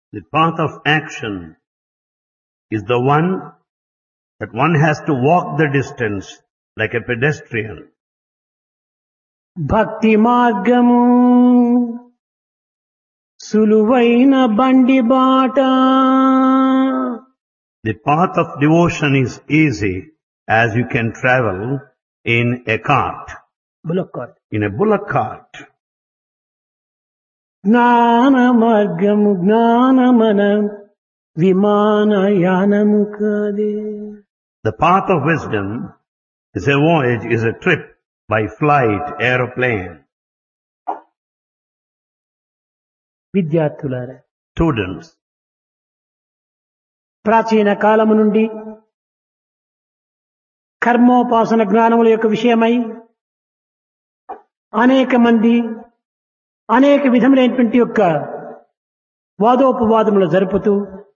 The path of action is the one that one has to walk the distance like a pedestrian. భక్తి మార్గము సులువైన బండి బాట. The path of devotion is easy as you can travel in a cart, bullock cart. in a bullock cart. జ్ఞాన మార్గము జ్ఞానమన విమానయానము కాదే. The path of wisdom is a voyage, is a trip by flight, aeroplane. విద్యార్థులారా, Students, ప్రాచీన కాలము నుండి కర్మోపాసన జ్ఞానముల యొక్క విషయమై అనేక మంది అనేక విధములైనటువంటి యొక్క వాదోపవాదములు జరుపుతూ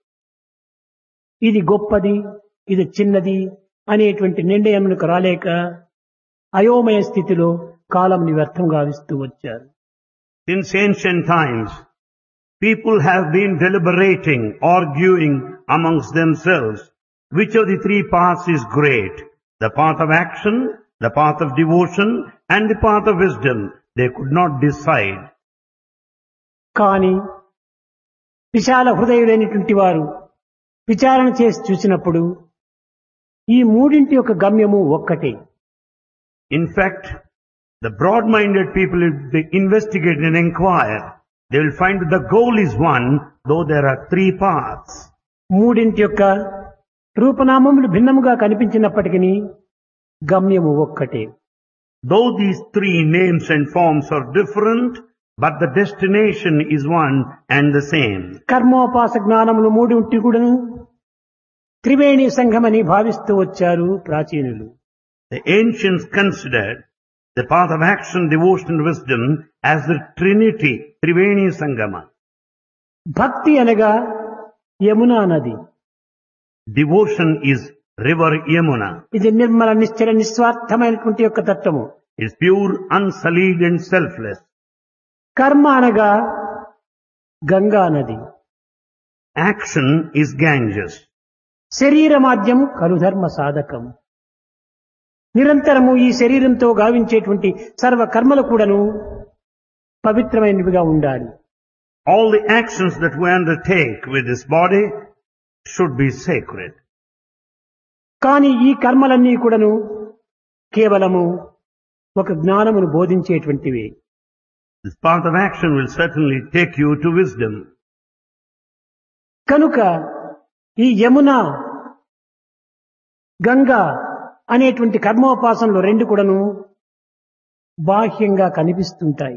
ఇది గొప్పది, ఇది చిన్నది అనేటువంటి నిర్ణయములకు రాలేక అయోమయ స్థితిలో కాలంని వ్యర్థం గావిస్తూ వచ్చారు. since ancient times, people have been deliberating, arguing amongst themselves which of the three paths is great. The path of action, the path of devotion, and the path of wisdom. They could not decide. కానీ విశాల హృదయులైనటువంటి వారు విచారణ చేసి చూసినప్పుడు ఈ మూడింటి యొక్క గమ్యము ఒక్కటే. In fact, the broad-minded people, if they investigate and inquire, they will find that the goal is one, though there are three paths. మూడింటి యొక్క రూపనామములు భిన్నముగా కనిపించినప్పటికీ గమ్యము ఒక్కటే. Though these three names and forms are different, but the destination is one and the same. కర్మోపాస జ్ఞానములు మూడింటి కూడాను త్రివేణి సంఘమని భావిస్తూ వచ్చారు ప్రాచీనులు. The ancients considered the path of action, devotion and wisdom as the Trinity, Triveni Sangama. భక్తి అనగా యమునా నది. Devotion is river Yamuna. ఇది నిర్మల నిశ్చల నిస్వార్థమైనటువంటి యొక్క తత్వము. It's pure, unsullied and selfless. కర్మ అనగా గంగా నది. Action is Ganges. శరీర మాధ్యం కలుధర్మ సాధకం. నిరంతరము ఈ శరీరంతో గావించేటువంటి సర్వ కర్మలు కూడాను పవిత్రమైనవిగా ఉండాలి. All the actions that we undertake with this body should be sacred. కానీ ఈ కర్మలన్నీ కూడాను కేవలము ఒక జ్ఞానమును బోధించేటువంటివి. This path of action will certainly take you to wisdom. కనుక ఈ యమున గంగా అనేటువంటి కర్మోపాసనలు రెండు కూడాను బాహ్యంగా కనిపిస్తుంటాయి.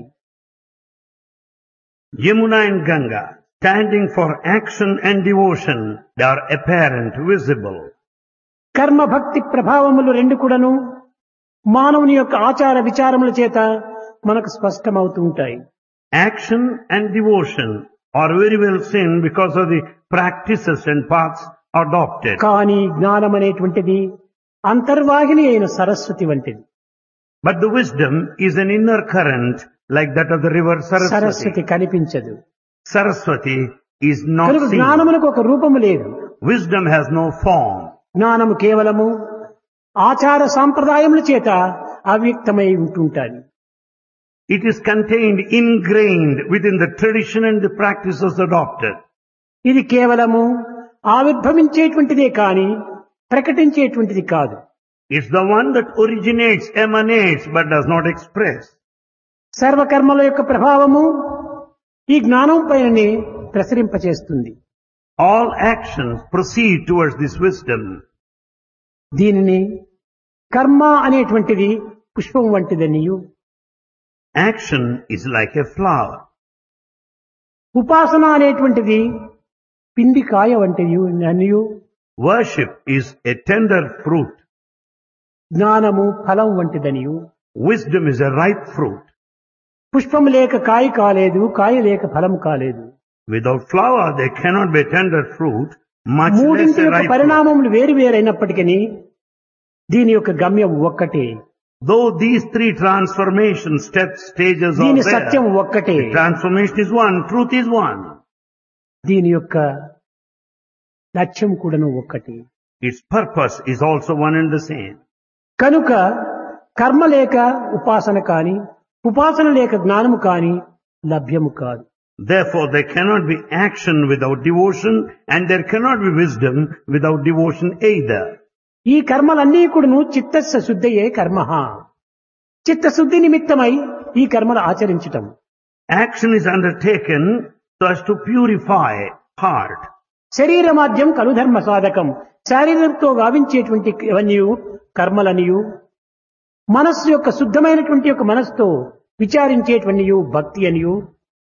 Yamuna and Ganga, standing for action and devotion, they are apparent, visible. కర్మ భక్తి ప్రభావములు రెండు కూడాను మానవుని యొక్క ఆచార విచారముల చేత మనకు స్పష్టమవుతూ ఉంటాయి. Action and devotion are very well seen because of the practices and paths adopted. కానీ జ్ఞానం అనేటువంటిది అంతర్వాహిని అయిన సరస్వతి వంటిది. But the wisdom is an inner current like that of the river Saraswati Saraswati. కనిపించదు. Saraswati is not కనుక seen. జ్ఞానమునకు ఒక రూపము లేదు. Wisdom has no form. జ్ఞానము కేవలము ఆచార సాంప్రదాయముల చేత అవ్యక్తమై ఉంటుంటాది. It is contained, ingrained within the tradition and the practices adopted. ఇది కేవలము ఆవిర్భవించేటువంటిదే కాని ప్రకటించేటువంటిది కాదు. It's the one that originates, emanates, but does not express. సర్వకర్మల యొక్క ప్రభావము ఈ జ్ఞానం పైననే ప్రసరింపచేస్తుంది. All actions proceed towards this wisdom. దీనిని కర్మ అనేటువంటిది పుష్పం వంటిదనియు, Action is like a flower. ఉపాసన అనేటువంటిది పిండి కాయ వంటిది అనియు, Worship is a tender fruit. జ్ఞానము ఫలం వంటిదనియు. Wisdom is a ripe fruit. పుష్పం లేక కాయ కాలేదు, కాయ లేక ఫలం కాలేదు. Without flower, there cannot be a tender fruit, much less మూడింటి a యొక్క ripe fruit. పరిణామములు వేరు వేరైనప్పటికీ దీని యొక్క గమ్యం ఒక్కటే. Though these three transformation steps, stages are దీని there, సత్యం ఒక్కటే. the transformation is one, truth is one. దీని యొక్క లక్ష్యం కూడాను ఒక్కటి. Its purpose is also one and the same. కనుక కర్మ లేక ఉపాసన కాని, ఉపాసన లేక జ్ఞానము కాని లభ్యము కాదు. Therefore, there cannot be action without devotion, and there cannot be wisdom without devotion either. ఈ కర్మలన్నీ కూడాను చిత్తస్య శుద్ధయే కర్మ. చిత్తశుద్ధి నిమిత్తమై ఈ కర్మలు ఆచరించటం. Action is undertaken so as to purify heart. శరీర మాధ్యం కలుధర్మ సాధకం. శారీరంతో గావించేటువంటి ఇవన్నీ కర్మలనియు, మనస్సు యొక్క శుద్ధమైనటువంటి యొక్క మనస్సుతో విచారించేటువంటి భక్తి అనియు,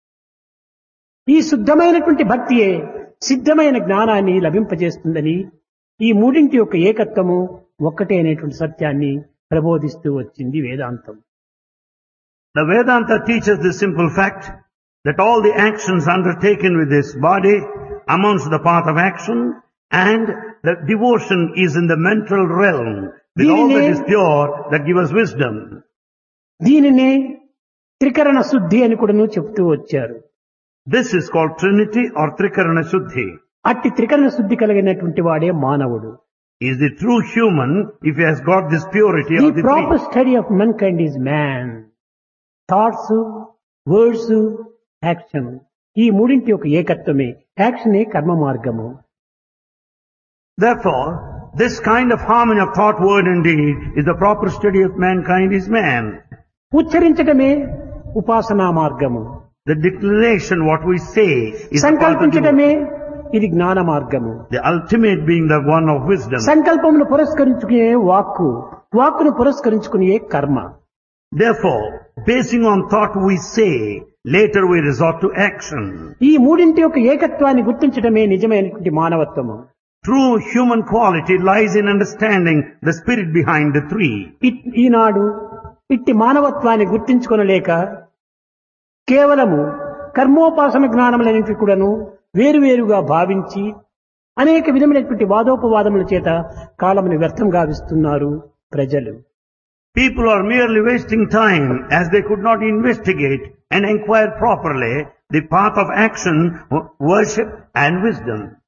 ఈ శుద్ధమైనటువంటి భక్తియే సిద్ధమైన జ్ఞానాన్ని లభింపజేస్తుందని ఈ మూడింటి యొక్క ఏకత్వము ఒక్కటే అనేటువంటి సత్యాన్ని ప్రబోధిస్తూ వచ్చింది వేదాంతం. The Vedanta teaches the simple fact that all the actions undertaken with this body amounts to the path of action, and the devotion is in the mental realm with all that is pure that gives us wisdom. దీనినే త్రికరణ శుద్ధి అని కూడాను చెప్తూ వచ్చారు. This is called Trinity or Trikarana Shuddhi. అట్టి త్రికరణ శుద్ధి కలిగినటువంటి వాడే మానవుడు. Is the true human if he has got this purity of The the proper three. study of mankind is man. Thoughts, words, action, ఈ మూడింటి యొక్క ఏకత్వమే యాక్షనే కర్మ మార్గము. Therefore, this kind of harmony of thought, word and deed is the proper study of mankind is man. ఉచ్చరించటమే ఉపాసనా మార్గము. The declaration, what we say, is the path of సంకల్పించటమే ఇది జ్ఞాన మార్గము. the ultimate being the one of wisdom. సంకల్పమును పురస్కరించుకునే వాక్కు, వాక్కును పురస్కరించుకునే కర్మ. Therefore, basing on thought we say, later we resort to action. ఈ మూడింటి యొక్క ఏకత్వాన్ని గుర్తించడమే నిజమైనటువంటి మానవత్వము. True human quality lies in understanding the spirit behind the three. ఈనాడు ఇట్టి మానవత్వాన్ని గుర్తించుకొనలేక కేవలము కర్మోపాసన జ్ఞానములన్నింటి కూడాను వేరువేరుగా భావించి అనేక విధమైనటువంటి వాదోపవాదముల చేత కాలముని వ్యర్థం గావిస్తున్నారు ప్రజలు. People are merely wasting time as they could not investigate and inquire properly the path of action, worship and wisdom.